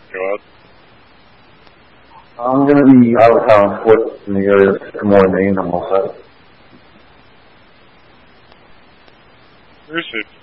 Go out. I'm going to be out of town in the area tomorrow morning. I'm all set. Where is it?